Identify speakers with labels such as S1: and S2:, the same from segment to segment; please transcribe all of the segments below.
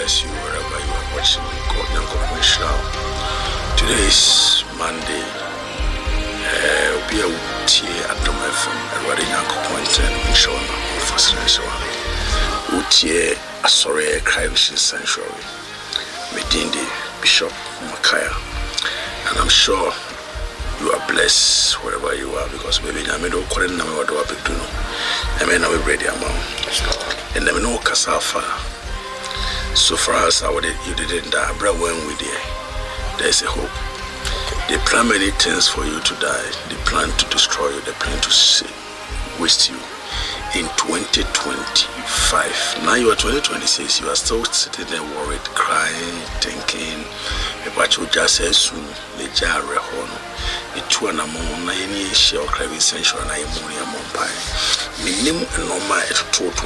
S1: bless you wherever you are watching. God Nyanko Shao. Today is Monday. Be a Utie at the FM. Everybody Nyanko Point and Shona for Sensual. Utie Asore Cry Vision Sanctuary. Medindi Bishop Makaya. And I'm sure you are blessed wherever you are, because maybe I may not call it now what do I do. I may not be ready amount. And I know Kasafa. So far as you didn't die, brother, when we did, there's a hope. They plan many things for you to die. They plan to destroy you. They plan to waste you. In 2025, now you are 2026, you are still sitting there worried, crying, thinking about you just as soon the jar rehono. The two and a moon, any shell craving essential and I ammonia mompine. Minimum and normal at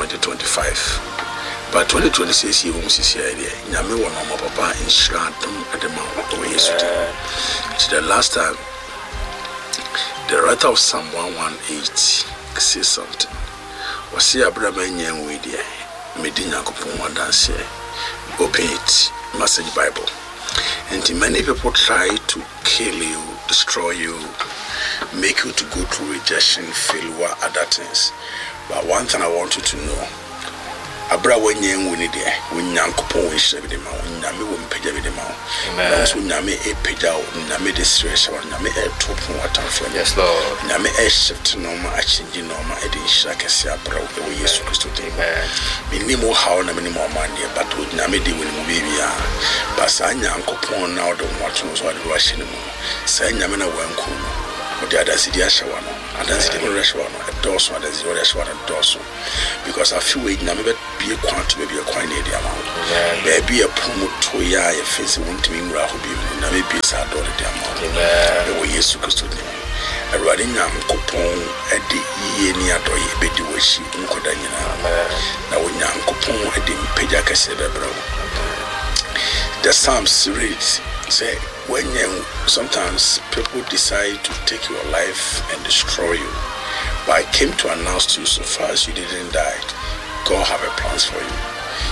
S1: 2025. But 2026, you won't see idea. Yami one of my papa in Shrantum at the mount of yesterday. To the last time, the writer of Psalm 118 says something. Wasi Abraham Nyan Widia, Medina Kupon dance, open it, Message Bible. And many people try to kill you, destroy you, make you to go through rejection, failure, other things. But one thing I want you to know, Abra when you win it, when Yankopon is every day, when Yami won't pay every day. That's when Yami a page out, Yami distress, when Yami a top water for
S2: yes, Lord.
S1: Yami a shift no more, I change no more, I didn't shake a sabra the way Jesus Christ to take. Minimo how and many more money, but with Yami de will baby. But Sanya Yankopon now don't want to know what the Russian anymore. Sanya Yamina won't cool. But the other city Ashawano, and that's the restaurant, a dorsal, that's the restaurant, a dorsal. Because I feel waiting, I may be a quantity, maybe a coin the amount. Maybe a promo to ya, a face won't mean Rahubi, and I may be a sad dollar the amount. The way you took us to them. A riding young coupon at the Yenia Doy, Betty Wishi, Unkodana. Now, when young coupon at the Pejaka Sebebro. The Psalms reads, say, when sometimes people decide to take your life and destroy you, but I came to announce to you, so far as you didn't die, God have a plans for you.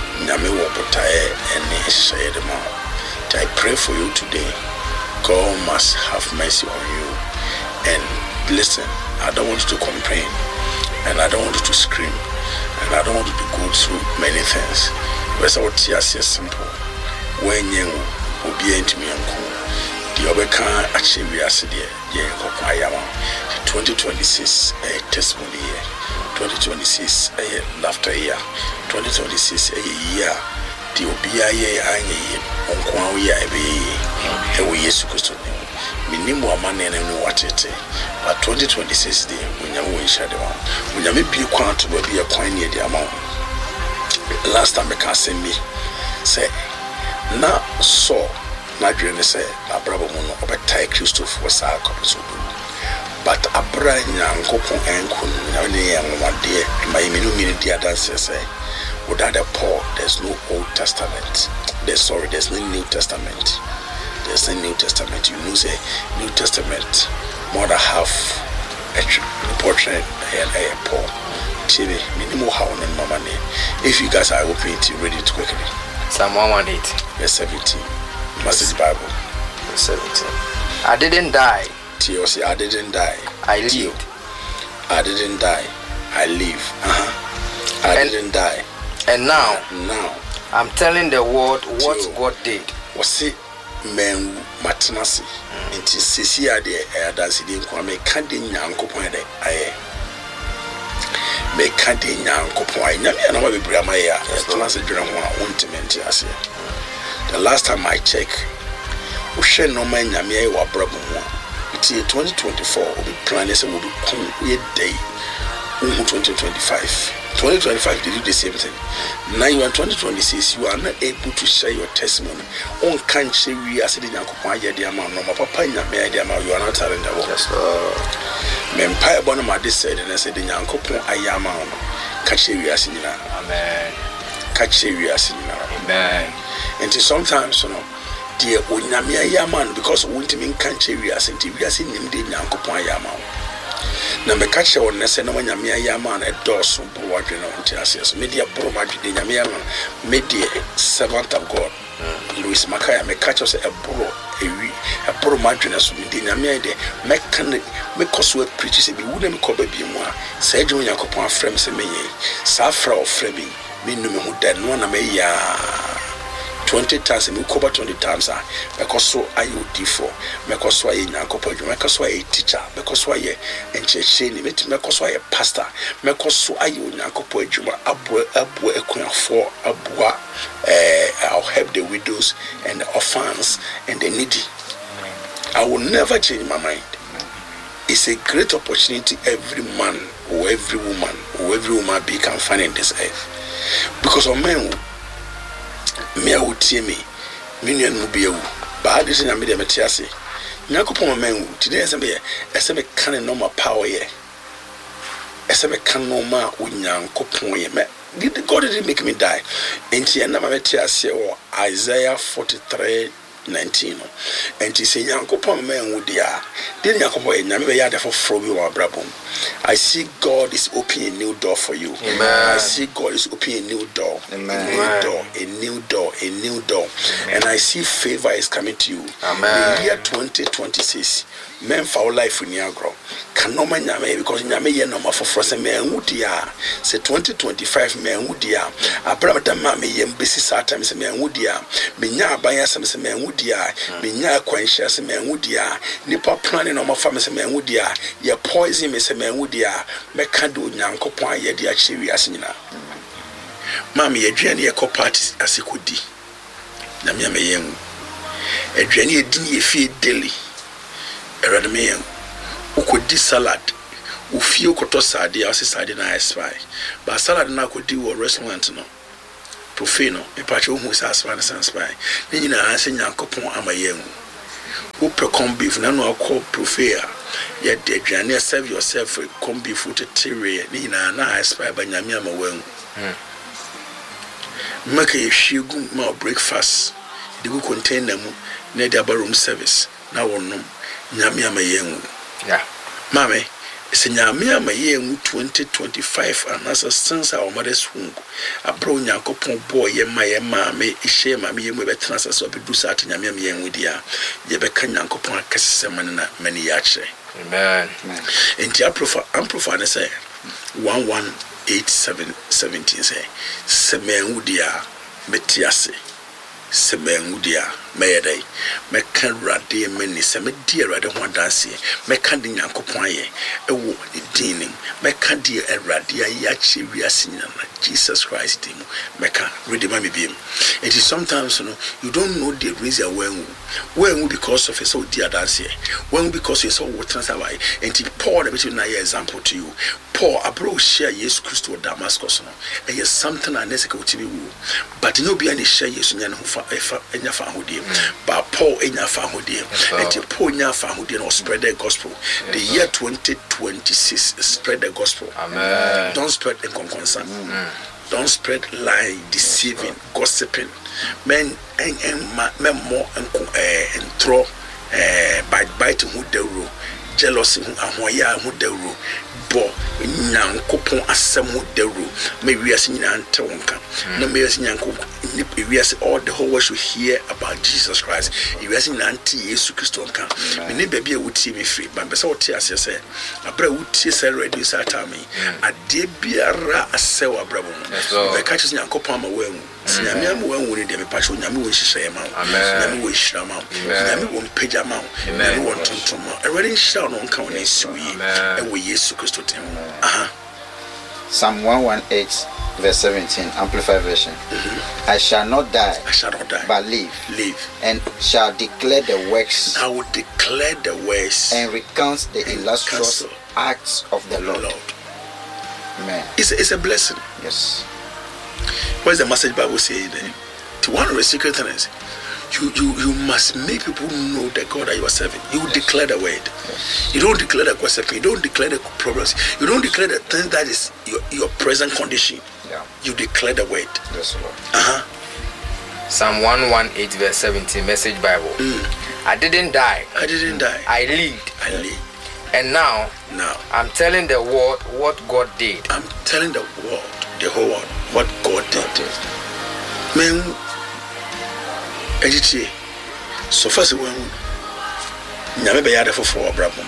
S1: I pray for you today. God must have mercy on you. And listen, I don't want you to complain, and I don't want you to scream, and I don't want you to go through many things. But I would say simple. When you will be into me and cool. The other can achieve us there. 2026 a testimony year. 2026 a laughter year. 2026 a year. The OBIA on Kwaya a way yes to minimum money and what it. But 2026 day when you wish at the one. When you may be quantum will be a coin near the amount. Last time I can send me say na so na dwene say abrabo mu no obetai Christopher was our couple but abra nyankopon enkun na ne yamwade my menu dia dance say without the Paul there's no Old Testament, there's no New Testament. There's a New Testament. You know say New Testament more than half a portrait and a Paul TV minimum how on mama name. If you guys are open to read it quickly.
S2: Psalm 118.
S1: Verse 17. Message Bible.
S2: Verse 17. I didn't die.
S1: TLC, I didn't die.
S2: I lived.
S1: I didn't die. I live. I didn't die.
S2: And now,
S1: I'm
S2: telling the world what God did.
S1: Was it men matinasi? Into Sisia de Adasi de Kwame Kandin Yankopon. Me can't Yankopon. Never be Bramaya. The last time I checked, we share no man Yamia or Brabum. It's 2024. We'll be planning will be a day. 2025. 2025 they do the same thing. Now you are 2026, you are not able to share your testimony. On can't share we are sitting in Kupaya Diamond, no papa in Yamia, you are not telling the world. Empire Bonama said, and I said, in Yankopon, I am catch we are singing. Amen. Catch we are singing. Amen. And sometimes, you know, dear Unyamia Yaman, because Wintimin can't share we are singing, we are singing in Yankopon Yaman. Na me catch on nese na nyame ayama na doso bro wadwe na onti ases media bro madwe nyame ayama media servant of God Louis Makaya me catch us a bro madwe na so media nyame ay de me kan me koso preach se bi wuna me ko ba bi mu a sa adwo yakopon afrem se meye sa afra ofra bi me nu me hu da no na me ya 20 times me cover 20 times because so IOD4 because so I nyankopon because so I teacher because so I encheche ni because so I pastor because so I nyankopon adwuma abo ekunafo aboa I'll help the widows and the orphans and the needy. I will never change my mind. It's a great opportunity every man or every woman be can find in this earth, because of men me a wotie me nua no bia wu ba de se nyame de mete ase nyakopon man wu today ese me kan normal power ye ese me kan normal onyankopon ye me God didn't make me die enti na mete ase o Isaiah 43:19 enti se nyakopon man wu dia de nyakopon ye nyame be ya de for me wa brabom. I see God is opening a new door for you.
S2: Amen.
S1: I see God is opening a new door.
S2: Amen.
S1: A new door. Amen. And I see favor is coming to you.
S2: Amen.
S1: The year 2026. Men for life in Niagara. Kanoma nyame because nyame ye no for frose men wudia. Say 2025 men wudia. Abraham ma me yem besi satam se men wudia. Me nya abanya se men wudia. Me nya akwanhia se men wudia. Nipa plan no ma fam se men wudia. Ye poison me se men wudia. Me kado nyankopon aye de achewi asenyina. Mama ye aduane ye ko parties asekodi. Na me yem. Aduane ye din ye fie daily. Eradmeyan ukodi salad ufie ukoto sade ya sade na expire ba salad na kodi wo restaurant no profino e pache ohu sa aspa na sanspire ni nyina anse nyankopon amayen wo pe corn beef na no akọ profia ye de aduane serve yourself corn beef to tire ni nyina na expire ba nyame amawen make ye hwiegu ma breakfast de go container mu na de room service na wonnom nyame amayen
S2: yeah
S1: mame se nyame amayen 2025 anasa since our mother's womb abro nyankopon boy ye mame ihye mame ye mu betena so bedu sat nyame amayen dia ye beka nyankopon akese manana mani ya kire.
S2: Amen.
S1: Enti amprofa ne say 118717 say semen wudia metiase semen wudia meyedai meka rade meni se me die rade ho danse meka de nyankopon aye ewo ne dinim meka de rade aye achi wiase nyina Jesus Christ dim meka ready ma me biem. It is sometimes you don't know the reason when because of so dear dance when because you saw what transawai and Paul the between na example to you. Paul abro share Jesus Christ with Damascus no and yes something unnecessary to be but no be any share Jesus nya no fa enya fa hodie but Paul enya fa hodie and Paul nya fa hodie no spread the gospel. The year 2026 spread the gospel.
S2: Amen.
S1: Don't spread the concern. Don't spread lying, deceiving, gossiping. Men more and throw biting who the rule, jealousy who ahoya who the rule, bo nyankopon asem who the rule. May we as in Antonka. No may as we as all the whole world should hear about Jesus Christ. If we as in Anti Jesus Christ on come. Many baby would see me free, but besa what tears you say. A bra would tears already satami. A debiara a sewa bravo. The catches nyankopon away. Nyame won woni de me pacho nyame won hihye ma nyame won hira ma nyame won pagya ma nyame won tontom ma already hira no nka won asiwi e wo Yesu Kristo tem.
S3: Psalm 118 verse 17 Amplified version. I shall not die but live and shall declare the works.
S1: I will declare the works
S3: and recount the illustrious acts of the Lord. Amen.
S1: It's a blessing.
S3: Yes.
S1: What's the message Bible saying then? To one of the secret things, you must make people know the God that you are serving. You declare the word. Yes. You don't declare the gossip. You don't declare the problems. You don't declare the thing that is your present condition.
S3: Yeah.
S1: You declare the word.
S3: Yes, Lord.
S2: Psalm 118 verse 17 Message Bible. I didn't die.
S1: I lived.
S2: I lived. And now I'm telling the world what God did.
S1: I'm telling the world, the whole world, what God did. Men, Ejitie, so first when Nyame be yada for Abraham.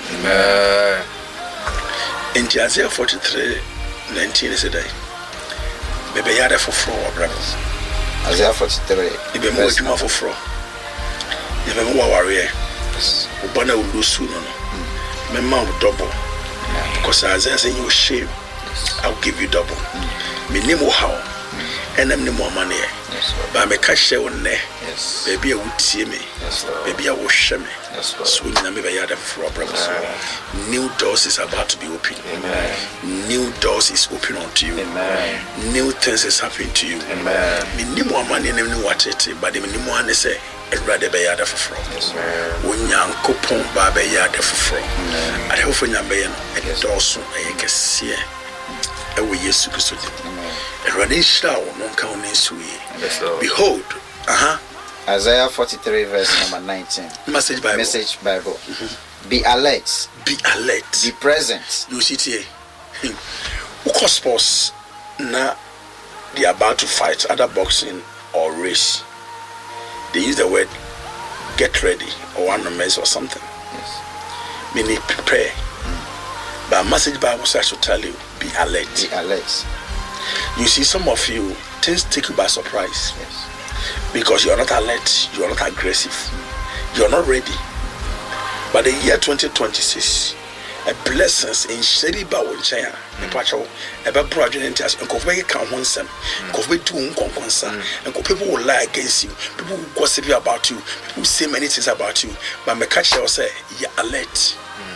S1: In Isaiah 43:19 is a day. Be yada for Abraham.
S3: Isaiah 43.
S1: Ibe mo adwuma foforo. Ibe mo warrior. Ubana ulusu no. Me ma double. Because Isaiah say you shame, I'll give you double. Me name how. And I'm no more money. But me catch share on there. Baby, I would see me. Baby, I will share me. So now me yada for problems. New doors is about to be open. New doors is open unto you. New things is happening to you. Me ni more money, me no watch it, but me ni more say. Rather be yada for when young coupon baby yada for I hope for Yambayan and also a cassia. And we used to go to a running shower, non counting sweet. Behold,
S3: Isaiah 43, verse number 19.
S1: Message
S3: Bible. Be alert.
S1: Be alert.
S3: Be present.
S1: You see here. Ukospos na they are about to fight other boxing or race. They use the word get ready or one mess or something. Meaning prepare. But message Bible says to tell you, be alert.
S3: Be alert.
S1: You see, some of you, things take you by surprise. Because you are not alert, you are not aggressive, you are not ready. But the year 2026, a blessings in Shady Bow in China, a patrol, a bad project in Tas, and Kobe can't want some, Kobe doing concern, and people will lie against you, people will gossip about you, people will say many things about you. But my catch will say, you're alert.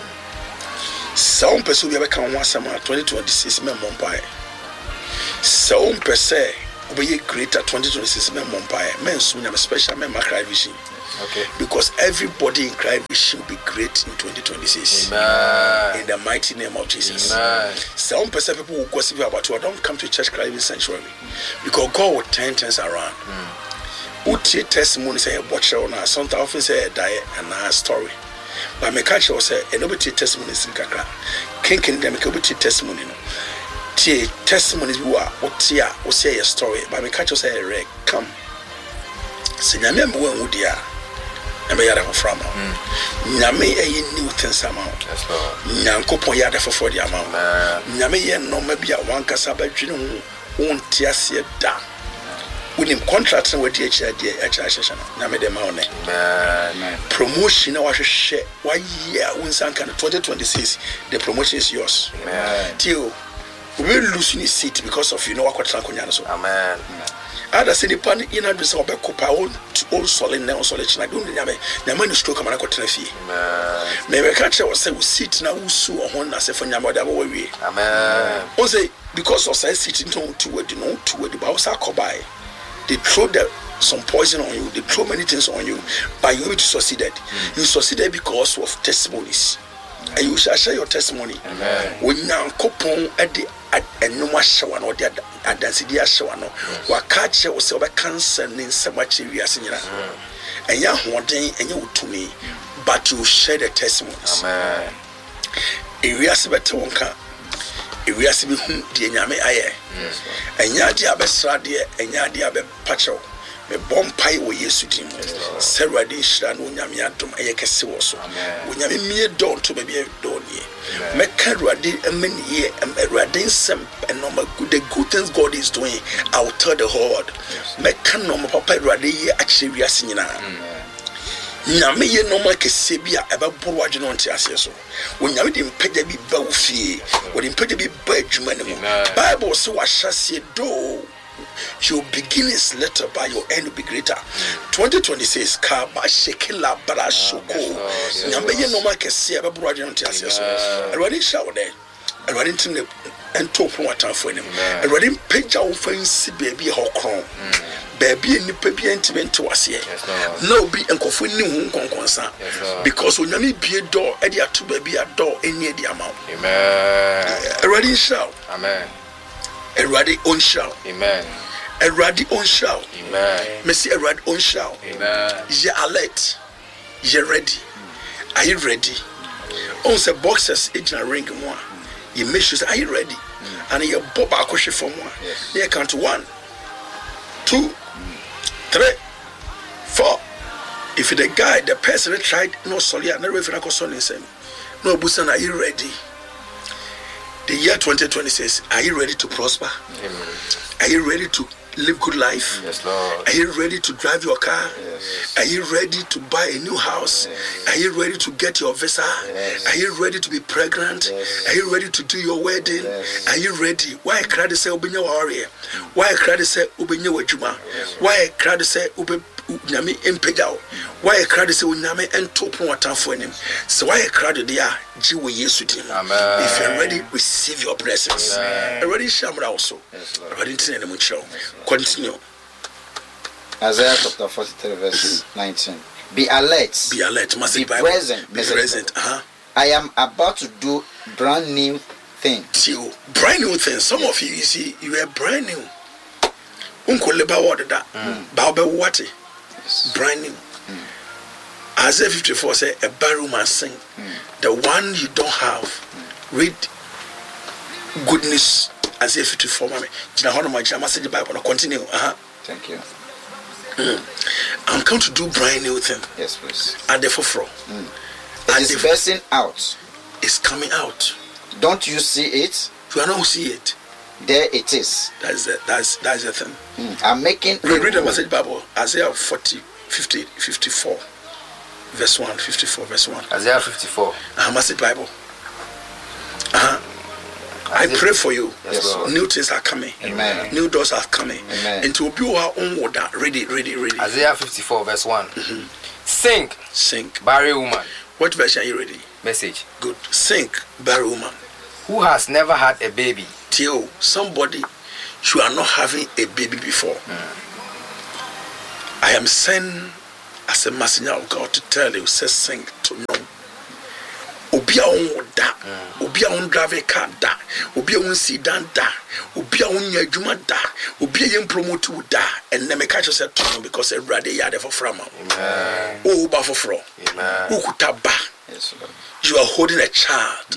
S1: Some person will come once a month, 2026 men Mumbai. Some per se will be greater 2026 men Mumbai. Men soon have a special men cry vision.
S2: Okay.
S1: Because everybody in cry vision will be great in 2026.
S2: Amen.
S1: In the mighty name of Jesus.
S2: Amen.
S1: Some person people will gossip about you. Don't come to church cry vision sanctuary. Because God will turn things around. Uti testimony say watch on us. Sometimes often say a diet and a story. But me catch you say nobody testimonies in kakra. King them can be testimony no. Tie testimonies we are what say a story. But me catch you say re come. Se nyame me wan wudia. Na me yada for am. Nyame e new things am.
S2: Yes Lord.
S1: Nyankopon yada for the am. Nyame ye no ma bia wan kasa ba dwine ho wonti ase da. Unim contract with the HRD na me dem on promotion na wa hwehwe wa year unsan kan 2026 the promotion is yours. Till we lose in seat because of akwatra konya so.
S2: Amen.
S1: Ada se nipa ni na do se obekopa all solid na solid na do nyame ni stroke amana kwatra fie. Me be ka che wo se seat na usu ho na se fo nyame da wo wie.
S2: Amen.
S1: O say because of say seat no to we ba wo sa kobai. They throw some poison on you, they throw many things on you, but you're able to succeed. You succeeded because of testimonies. And you shall share your testimony. When you are coupon at the no more shower or the Adansidia shower, what catch was over cancer in so much areas in and you're wanting and you to me, but you share the testimonies. Areas better one can. We are seeing the Nyame aye. And Yadia Besradia and Yadia Pacho. Me bomb pie wo Yesu dim. Sarah di shira no Nyame adom ayekese wo so. Wo Nyame mie don to be don ye. Me ka Ruade amani ye Ruade nsem and no the good things God is doing. I will tell the whole world. Me ka no papa Ruade ye actually wiase nyina. Nyame ye no ma kese bia eba boro adwene onte ase so wo nyame de mpagya bi ba wo fie wo de mpagya bi ba adwuma ne mu Bible say wa hyase do your begin is little but your end will be greater. 2026 ka ba shekela bara shoko nyame ye no ma kese eba boro adwene onte ase so already show there already tin and top water for him already mpagya wo fancy baby hokron baby ni pebi entiment to us here. No be enkofu ni hu nkonkonsa. Because when you be a door, e dia to baby a door any the amount. Amen. Ready shout. Amen. Ready on shout. Amen. Ready on shout. Amen. Me see ready on shout. Amen. You alert. You ready? Are you ready? On the boxers in a ring more. You make sure are you ready? And you bob a question from one. You count to 1, 2, 3, 4. If the guy, the person that tried no solid, never if I got son same. No Busan, are you ready? The year 2026, are you ready to prosper?
S2: Amen.
S1: Are you ready to live good life?
S2: Yes, Lord.
S1: Are you ready to drive your car?
S3: Yes.
S1: Are you ready to buy a new house?
S3: Yes.
S1: Are you ready to get your visa?
S3: Yes.
S1: Are you ready to be pregnant?
S3: Yes.
S1: Are you ready to do your wedding?
S3: Yes.
S1: Are you ready? Why I cried to say Ubenya warrior? Why I cried to say Ubenya wajuma? Why I cried to say Nyame empejao? Why I cried to say Nyame entopon watanfo enim? So why I cried to dia jiwe Yesu dim. If you're ready, receive your blessings. Already shamra also. Already ntine mu chiro. Continue.
S3: Isaiah chapter 43 verse 19. Be alert.
S1: Be alert.
S3: Be present.
S1: Be present.
S3: I am about to do brand new thing.
S1: Brand new thing. Some of you see, you are brand new. Unko leba word that. Baobe wati. Brand new. Isaiah 54 say a barrel man sing. The one you don't have. Read goodness. Isaiah 54 mame. Jina hono ma jina message Bible. Continue.
S3: Thank you.
S1: I'm come to do brand new thing.
S3: Yes, please.
S1: At the forefront.
S3: It is bursting out.
S1: It's coming out.
S3: Don't you see it?
S1: You are not see it.
S3: There it is.
S1: That's the thing.
S3: I'm making.
S1: Read the message Bible. Isaiah 54 verse 1. 54 verse 1.
S2: Isaiah 54.
S1: Message Bible. I pray for you.
S2: Yes,
S1: new things are coming.
S3: Amen.
S1: New doors are coming.
S3: Amen.
S1: And to be our own order. Ready.
S2: Isaiah 54 verse 1. Sing. Barren woman.
S1: What version are you ready?
S2: Message.
S1: Good. Sing, barren woman.
S2: Who has never had a baby?
S1: Till somebody, you are not having a baby before. I am sent as a messenger of God to tell you, say sing to know. Obia on da, obia on drive a car da, obia on sedan da, obia on yajuma da, obia yen promote da, and never catch yourself to because a brother yard for frama. Oh, bafofro. Ukutaba.
S3: Yes, Lord.
S1: You are holding a child.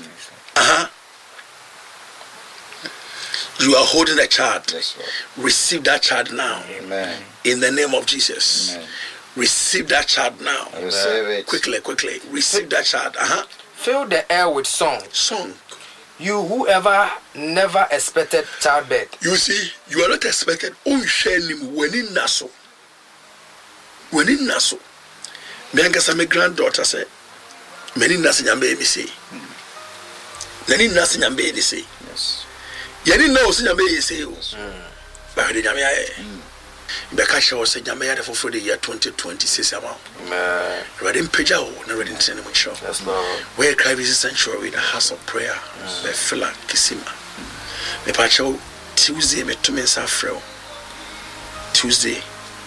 S1: You are holding a child.
S3: Yes, Lord.
S1: Receive that child now.
S3: Amen.
S1: In the name of Jesus.
S3: Amen.
S1: Receive that child now.
S3: Receive it.
S1: Quickly. Receive that child.
S2: Fill the air with song.
S1: You
S2: whoever never expected childbirth.
S1: You see, you are not expected. Oh, share him when in Nassau. Me angasa my granddaughter say, many nasi nyambe mi say. Nani nasi nyambe ni say.
S3: Yes.
S1: Yani na osi nyambe yi say. Ba de nyambe aye. Be ka she say nyambe ya for the year 2026 am.
S2: Amen.
S1: Ready peja o na ready ntene mo show.
S2: Yes, Lord.
S1: Where Christ is sanctuary, the house of prayer. Be fila kisima. Me pa show Tuesday me to me safrel. Tuesday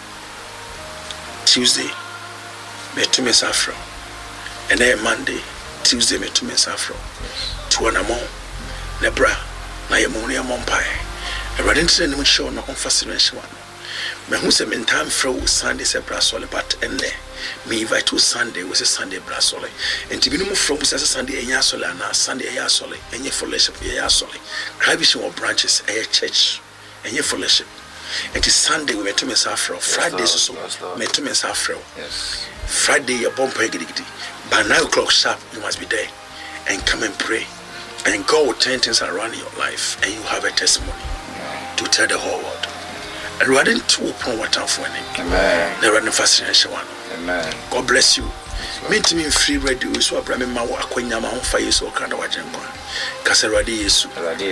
S1: me to me safrel. And then Monday, Tuesday me to me safrel. To an amount. Nebra, na yemonia mompai. A ready ntene mo show no on fascination one. Me who say me time throw Sunday se brasole but enne me invite to Sunday was a Sunday brasole and to be no from say Sunday enya sole na Sunday eya sole enye fellowship eya sole Christ or branches a church enye fellowship and to Sunday we met to me safro Friday so met to me safro
S3: yes
S1: Friday your bumper gidigidi by 9 o'clock sharp you must be there and come and pray and God will turn things around in your life and you have a testimony to tell the whole world. Amen. Amen. God bless you. Meet me in free radio so I bring my akwanya ma ho fa yesu okanda wajenkwa. Kasa radi yesu.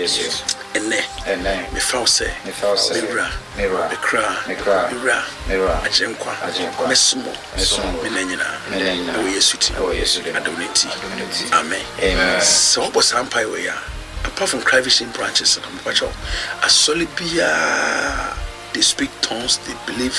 S1: Enne. Me fa say. Mira. Ajenkwa. Mesumo. Me nanyina. O yesu ti. Adoniti. Amen. So what sampai we ya. Apart from Christ branches, a solid bia. They speak tongues, they believe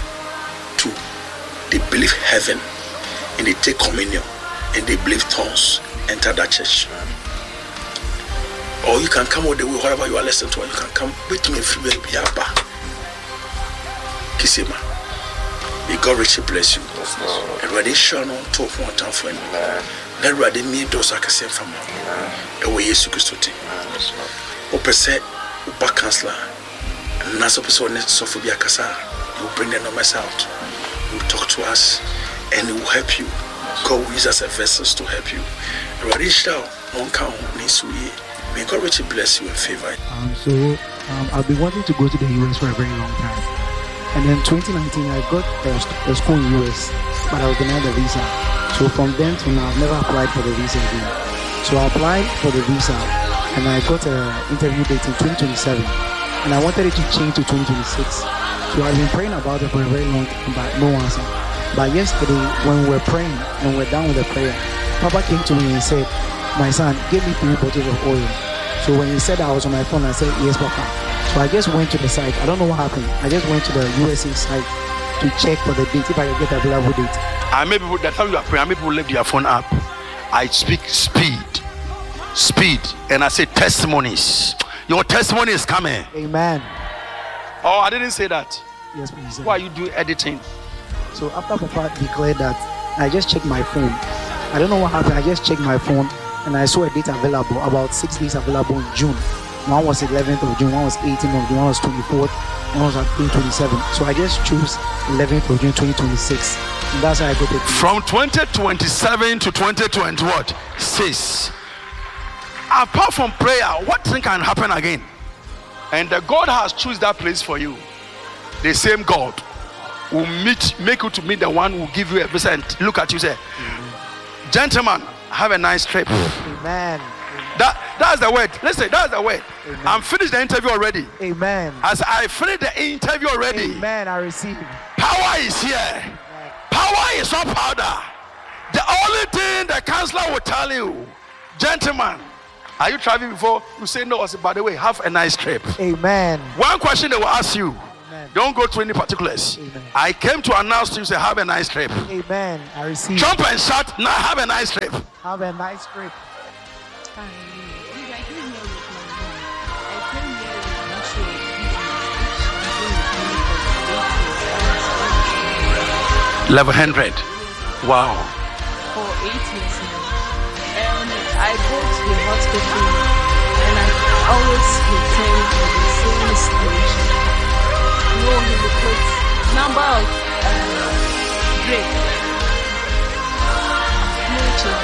S1: heaven, and they take communion, and they believe tongues, enter that church. Or you can come all the way, whatever you are listening to, or you can come with me free will be abba. Kisima. May God richly bless you. And when they shine on top one time for you. Let rather me those I can say from away Yesu Christo. Opese Uba Counselor, and Naso Person Sophia Casa, you bring the numbers out, you talk to us, and it will help you. God will use us as vessels to help you. Radisha, on count, Nisui, may God richly bless you and favor.
S4: I've been wanting to go to the US for a very long time. And then 2019, I got a school in US, but I was denied the visa. So from then to now, I've never applied for the visa again. So I applied for the visa, and I got an interview date in 2027. And I wanted it to change to 2026. So I've been praying about it for a very long time, but no answer. But yesterday, when we were praying and we were done with the prayer, Papa came to me and said, my son, give me 3 bottles of oil. So when he said I was on my phone, I said, yes, Papa. So I just went to the site. I don't know what happened. I just went to the USA site to check for the date, if I can get a available date.
S1: I may people, that time you are praying, I may people left their phone up. I speak speed, and I say testimonies. Your testimony is coming.
S4: Amen.
S1: Oh, I didn't say that.
S4: Yes, please.
S1: Why are you doing editing?
S4: So after Papa declared that, I just checked my phone. I don't know what happened. I just checked my phone and I saw a date available, about 6 days available in June. One was 11th of June, one was 18th of June, one was 24th, one was 27th. So I just chose 11th of June 2026. And that's how I got it.
S1: From 2027 to 2026. Apart from prayer, what thing can happen again? And the God has chosen that place for you. The same God will make you to meet the one who will give you a visa and look at you and say, gentlemen, have a nice trip.
S4: Amen.
S1: That's the word. Listen, that's the word.
S4: Amen.
S1: I'm finished the interview already.
S4: Amen.
S1: As I finished the interview already.
S4: Amen. I receive.
S1: Power is here. Amen. Power is not powder. The only thing the counselor will tell you, gentlemen, are you traveling before? You say no. I say, by the way, have a nice trip.
S4: Amen.
S1: One question they will ask you.
S4: Amen.
S1: Don't go to any particulars.
S4: Amen.
S1: I came to announce to you, say, have a nice trip.
S4: Amen. I receive.
S1: Jump and shout, now have a nice trip.
S4: Have a nice trip.
S1: Level 100. Wow.
S5: For 8 years now. I go to the hospital and I always return to the same situation. No, he will put number of break, nature,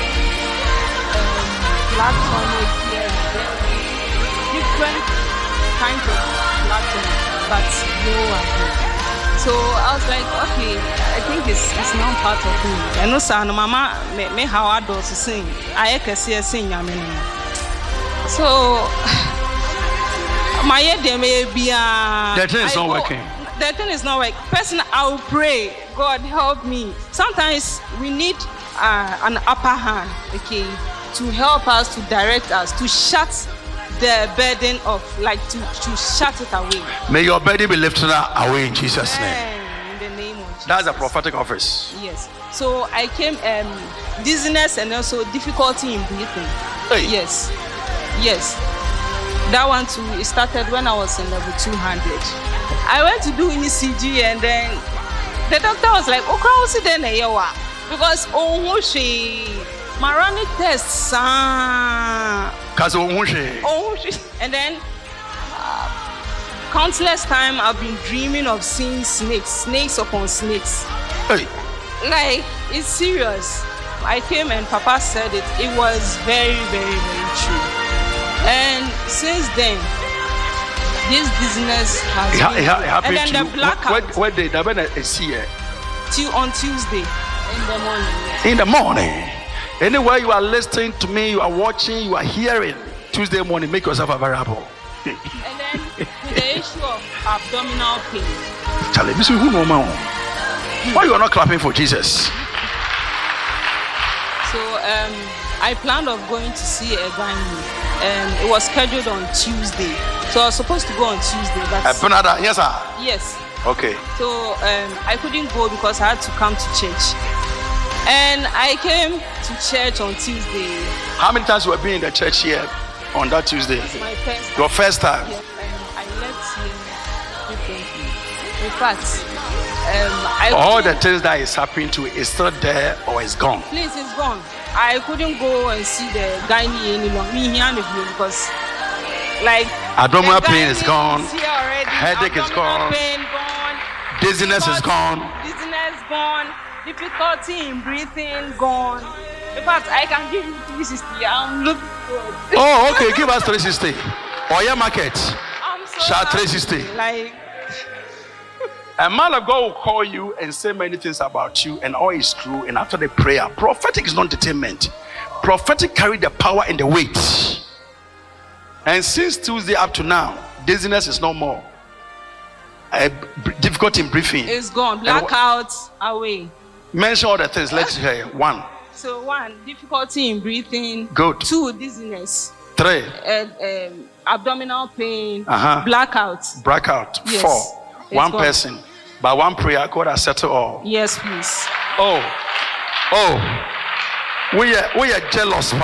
S5: blood tonic here and there, different kinds of blood tonic, but no one. So I was like, okay, I think it's now part of me. And no son, mama, me how I do to sing. I can see a sing. So my head may be
S1: the thing is not working.
S5: The thing is not working. Personally, I will pray. God help me. Sometimes we need an upper hand, okay, to help us, to direct us, to shut the burden of, like, to shut it away.
S1: May your burden be lifted away in Jesus' name.
S5: In the name of Jesus.
S1: That's a prophetic office.
S5: Yes. So I came dizziness and also difficulty in breathing.
S1: Hey.
S5: Yes. That one too, it started when I was in level 200. I went to do ECG and then the doctor was like, "Oh, cross it then because my running tests and then countless time I've been dreaming of seeing snakes upon snakes.
S1: Hey.
S5: Like, it's serious. I came and Papa said it. It was very, very, very true. And since then, this dizziness has been. And then the blackout.
S1: What day?
S5: On Tuesday in the morning. Yes.
S1: In the morning. Anywhere you are listening to me, you are watching, you are hearing, Tuesday morning, make yourself available.
S5: And then the issue of abdominal pain.
S1: Charlie, this is who know man. Why you are not clapping for Jesus?
S5: So I planned on going to see a gynae. It was scheduled on Tuesday. So I was supposed to go on Tuesday. But
S1: yes, sir.
S5: Yes.
S1: Okay.
S5: So I couldn't go because I had to come to church. And I came to church on Tuesday.
S1: How many times you have been in the church here on that Tuesday?
S5: It's my first time.
S1: Your first time?
S5: Yes, I left here differently. In fact,
S1: all the things that is happening to it is still there or is gone?
S5: Please, it's gone. I couldn't go and see the guy any longer. Me here because like
S1: abdominal pain is gone,
S5: headache
S1: is gone, dizziness is gone,
S5: difficulty in breathing gone. In fact, I can give you 360. I'm looking good.
S1: Oh, okay, give us 360. Or your market.
S5: I'm so
S1: Shall 360.
S5: Like
S1: a man of God will call you and say many things about you, and all is true. And after the prayer, prophetic is not entertainment. Prophetic carry the power and the weight. And since Tuesday up to now, dizziness is no more. Difficulty in breathing.
S5: It's gone. Blackout away.
S1: Mention all the things. Let's hear. 1.
S5: So 1, difficulty in breathing.
S1: Good.
S5: 2, dizziness.
S1: 3,
S5: abdominal pain. Blackout.
S1: Yes. 4. One gone. Person, by one prayer, God has settled all.
S5: Yes, please.
S1: Oh, we are jealous.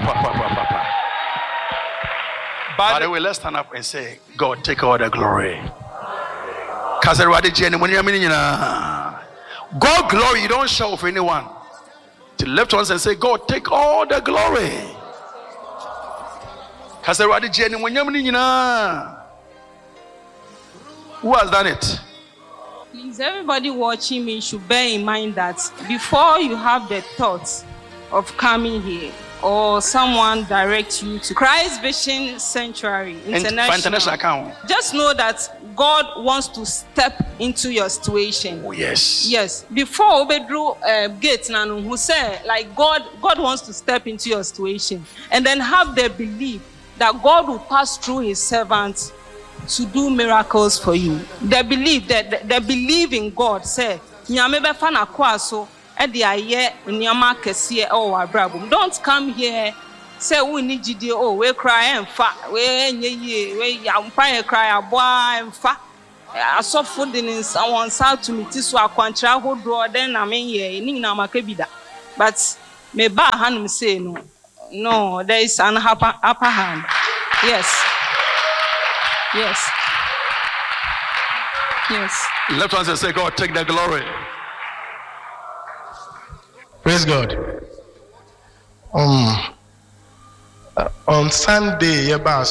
S1: By the way, let's stand up and say, God, take all the glory. God glory, you don't show for anyone. To lift hands and say, God, take all the glory. Who has done it?
S5: Please, everybody watching me should bear in mind that before you have the thought of coming here or someone direct you to Christ Vision Sanctuary International
S1: account,
S5: just know that God wants to step into your situation.
S1: Oh yes.
S5: Yes. Before Obedru gate nanu who say like God wants to step into your situation, and then have the belief that God will pass through His servants to do miracles for you. They believe that they believe in God. Say, nyame fa na kwa so e de aye nyama kese e o abrabum. Don't come here say we need gidi we cry and fa we enye ye we ampa cry aboa and fa asofo din someone south to meet so akwantra hodo den na me ye ni na maka bida. But me ba hanum say no, there is an upper hand. Yes.
S1: Left hand and say, God, take the glory.
S6: Praise God. On Sunday,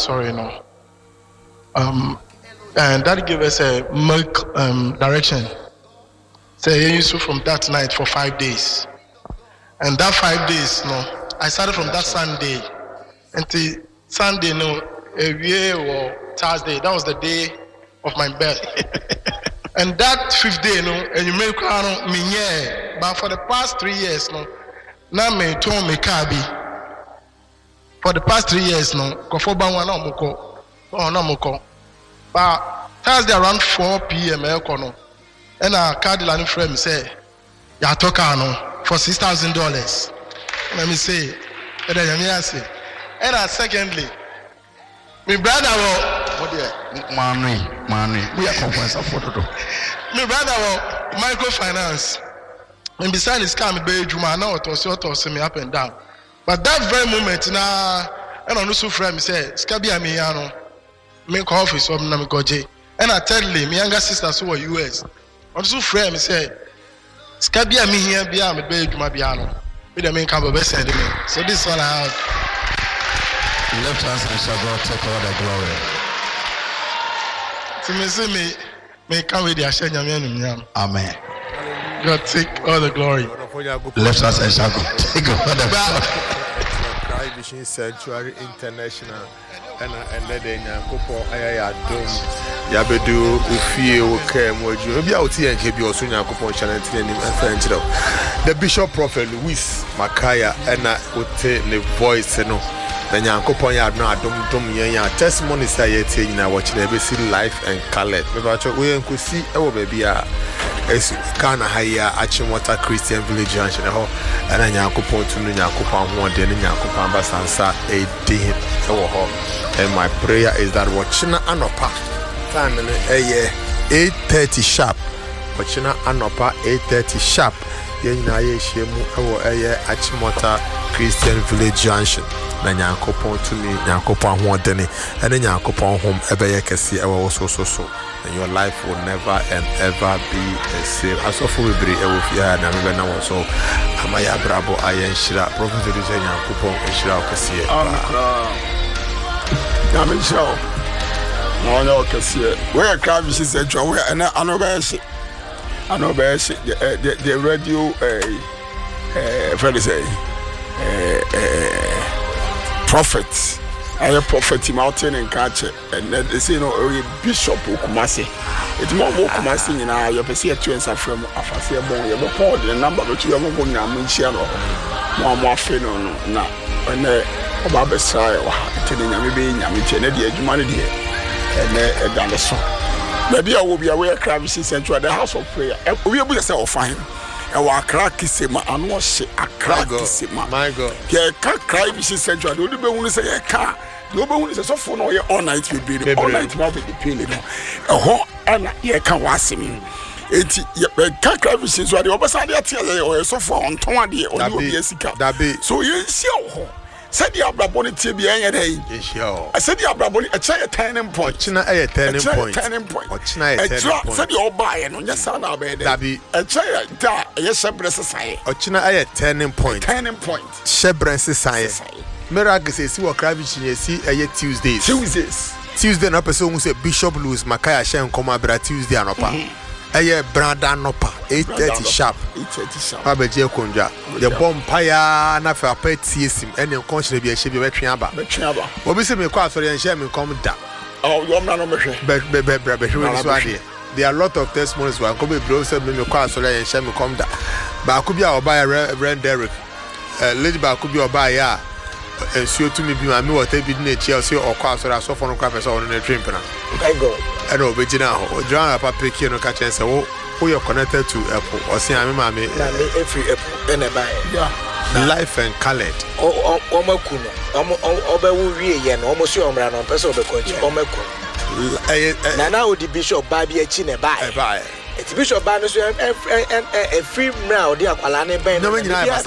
S6: and that gave us a milk direction. So you used to from that night for 5 days, and that 5 days, I started from that Sunday until Sunday, or Thursday. That was the day of my birth. And that 5th day, and you make me but for the past 3 years, now me told me kabi. For the past 3 years, kofoba wana muko. But Thursday around 4 p.m. and a cardinal friend say, "Ya toka for $6,000." Let me say, and secondly, my brother we are conference affordable. My brother microfinance, and beside his car, Juma now to me up and down. But that very moment, and on also friend say, "Skabia miyano, make office of Namigoje." And I tell him, my younger sisters who are US, also friend say, "Skabia mi here be am be Juma biano." We the main camp best send me. So this is all I have.
S1: Left hands and shall God take all the glory.
S6: Me come with the Ashen.
S1: Amen.
S6: God take all the glory.
S1: Left hands and shall God take all the glory.
S7: Christ Vision Sanctuary International. And then Nyankopon ayaya dom yabedu ufie woka moju obi a oti enke bi oso Nyankopon channel tin anim afanchiro the Bishop Prophet Louis Makaya and ote ne voice no na Nyankopon ya no adom ya testimony say yet nyina watch na be see life and color me ba cho we enkosi e wo ba bia es kana haya Achimota Christian Village Junction ho na Nyankopon tunu Nyankopon ho de Nyankopon basansa e din e wo ho. And my prayer is that watchina anopa time 8:30 sharp. Watchina anopa 8:30 sharp. Yena ye shemu ewo Achimota Christian Village Junction. Na Nyankopon to me Nyankopon ho dene ene Nyankopon hom ebe ye kese ewo so. and your life will never and ever be the same. As of we bring a with ya na me na wo so amaya brabo ayen shira prophet de senya kupon shira okese
S1: na me show no no okese where crab she said we and anobeshi the radio Friday say prophet I prophet mountain and catch and they say no bishop Kumasi. It's more Kumasi in our Yapesi twins are from Afasia Bon, you report the number that you are going to Munchiano. More fino now. When Baba Sai or telling Yami Yami the humanity and down the song. Maybe I will be aware crab central the house of prayer. We will say of fine. Our crack is a man and wash a crack is a man. My God. Yeah, can't cry, Mrs. Central. Do you want to say a car? Nobody will say so for no all night will be all night will be the pain. A whole and yeah, can't wash me. It's can't cry, Mrs. What the opposite or so for on 20 or Jessica. So you see, said the Abraboni TB I said the Abraboni a child turning point. China a turning point. Or China said your buy and on your son Dabi a child yes, Shebra Society. Or China a turning point. Shebra Society. Miracle says you are craving see a Tuesday no person who say Bishop Louis Makaya Shen come bra Tuesday anopa. Aye branda nopa 8:30 sharp. 8:30 sharp. Abeje konja. The bompire na fa peti sim ene conscience bi ehye bi betwe aba. Obi se me kwa asori enhye me kom da. Oh, you na no mehwe. Be so ade. There are a lot of testimonies where come be bro say me kwa asori enhye me kom da. Ba ku bi a oba Reverend Derek. Lady ba ku bi oba ya ensuo to me bi ma me water bi na echi o say okwa asori asofo no kwa pese o no train pena. My God. I know Begina or John Papa Kino catch and say, who you're connected to Apple or see I'm mammy every Apple and a buy. Life and colored. Oh, Omakuno, Oba, and almost your man on person of the coach, Omaku. Now the Bishop Baby a chin a buy. It's Bishop Banus and a free now, dear Alane Ben. No,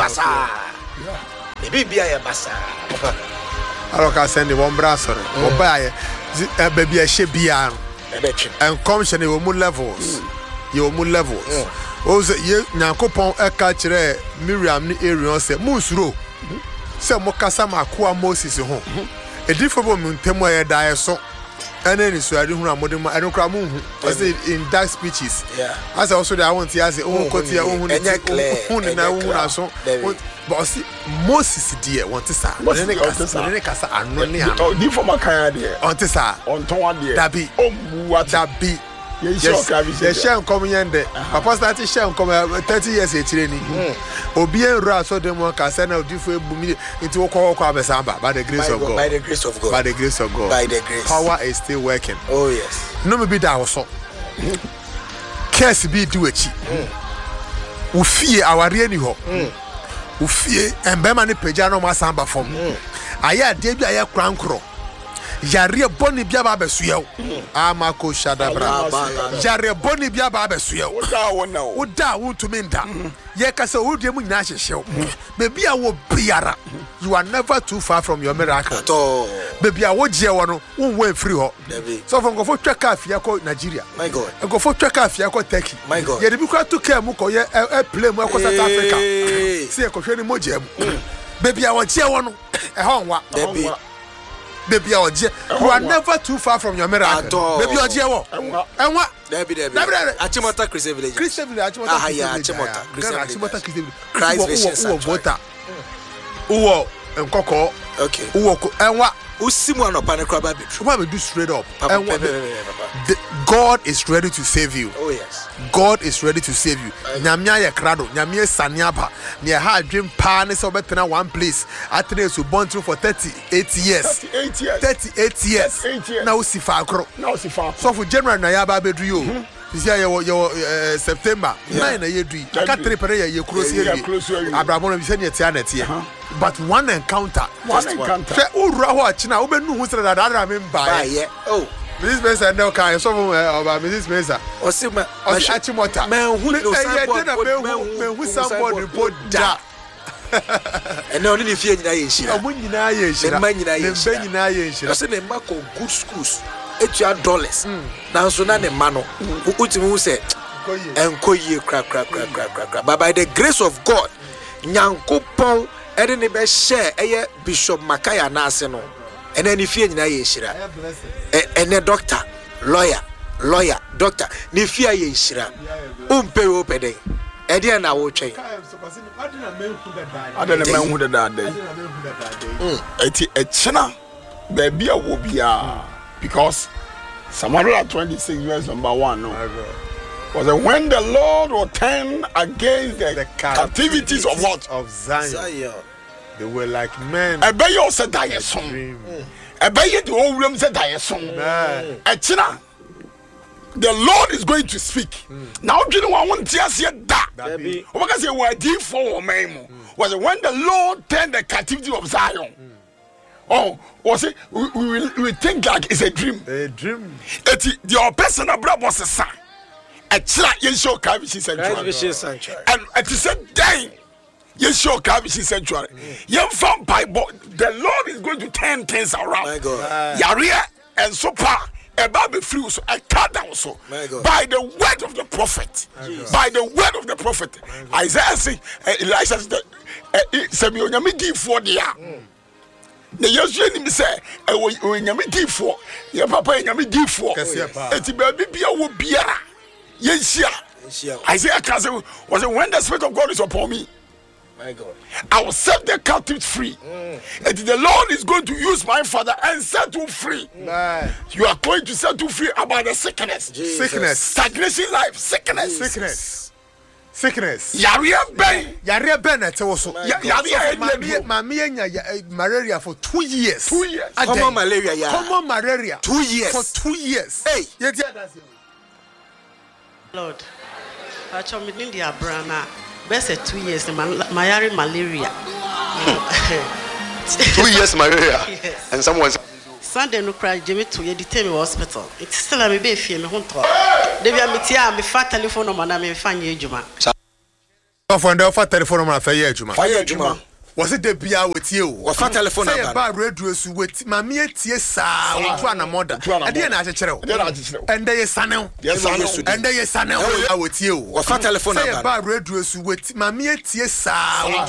S1: maybe be a bassa. I don't send the one brasser or buy a baby a shebian. And commission you will levels. You will levels. Oh, ye Nankopon a catcher Miriam ni area say Musro. Say Mokasama Kua Moses home. A different woman Temoya die so. And then it's ready who are modern. I don't cram I say in dark speeches. Yeah. As also I want to say, oh, Cotia, oh, so. But see, Moses dear want to say. But then I know you for my car dear. On to say, on Towan dear. That be, oh, what that be. Yes, the sham coming in there. Papa started sham come 30 years a training. Obien Raso de Moncasana different into Okwa Samba by the grace of God. By the grace of God. By the grace of God. By the grace. Power is still working. Oh, yes. No, maybe that also. Curse be do it. We fear our real ho. We fear and Bemani Pejano Masamba from. Aya Debbie Aya Crankro. Yare boni bia ba besuye amako shadabra yare boni bia ba besuye oda wontumi nda ye ka se wodie mu nyina hyehyew bebi a wo biara you are never too far from your miracle bebi a wo gye wo no wonwe free ho so for ngofo tweka afia ko Nigeria my God ngofo tweka afia ko Turkey my God ye de bi kwa to care mu ko ye play mu ko South Africa se e ko hwe ni mogye mu bebi a wo gye wo no e ho nwa baby, you are never too far from your miracle. Baby, you are and what? Achimota Christian Village. Christian Village. Achimota Christian Village. Christ Uwo and Coco. Okay. Uwo and what? Usimu no panikraba bitru. What we do straight up. God is ready to save you. Oh yes. God is ready to save you. Nyamia ye krado, nyamia saniaba. Near hard dream pan is over one place. Athletes who born through for 38 years. 38 years. 38 years. 8 years. Now sifa akro. Now sifa. So for general na ya ba bedru yo. This year your September 9 year do. Aka 3 pere ye close here. Abraham be say near tianet here. But one encounter. One encounter. Say ura ho achina, obenu hu sra da da me buy. Oh. Mrs. Mensah no can so about Mrs. Mensah. Osima Achimota. Man who somebody report da. And no only fear na yin shira. Omo nyina yin shira. Le man nyina yin shira. I say me mark good schools. etua dollars na so na ne ma no utimi hu say enkoyie kra but by the grace of God nyankopon ede ne be share eye Bishop Makaya na ase no ene ni fie nyina ye hira ene doctor lawyer doctor ni fie ye hira umpe wo peden ede na wo twen
S7: adena men hu da day eti echina baby a wo bia because Psalm 126 verse number 1 no was when the Lord will turn against the captivities of what?
S8: Of Zion. They were like men.
S7: I bet you said that song. I bet you the whole room said that song. Echina, the Lord is going to speak. Now, do you know what I want to say? That because they were deep for me. Was when the Lord turned the captivity of Zion. Oh, was it? We think like it's a dream.
S8: A dream.
S7: It's the personal brother was a son. Echina yensho kabishi sanctuary. And it is a day yensho kabishi sanctuary. Yemfam Bible. The Lord is going to turn things around.
S1: My God.
S7: Yaria and Sopa. Baby free so I cut down so by the word of the prophet. By the word of the prophet. Isaiah said, Elisha said, Samuel Yamidi for the year. The Yosuani say, Yamidi for your papa Yamidi for. It's baby be a wobiara. Yes, Isaiah was when the Spirit of God is upon me.
S1: My God.
S7: I will set the captives free. And the Lord is going to use my father and set you free. You are going to set you free about the sickness.
S8: Jesus. Sickness.
S7: Stagnation life. Sickness.
S8: Yare ben at also. Malaria for 2 years.
S7: 2 years.
S1: Common malaria.
S8: Common malaria.
S1: 2 years.
S8: For 2 years.
S1: Hey.
S9: Lord. I told me in the Abrana. Best 2 years, malaria.
S10: 2 years malaria.
S9: Yes.
S10: And someone's
S9: Sunday no cry Jimmy to you detain me hospital. It's still a baby fear me home talk. They be a metia me fat telephone number na me fan ye juma.
S8: For the fat telephone number for ye juma.
S1: Fire juma.
S8: Was it the bia with you?
S1: Was fat telephone number?
S8: Say about radio with my mere tears sa to an mother. I didn't actually. And they is sanel. And they is sanel with you.
S1: Was fat telephone number?
S8: Say about radio with my mere tears sa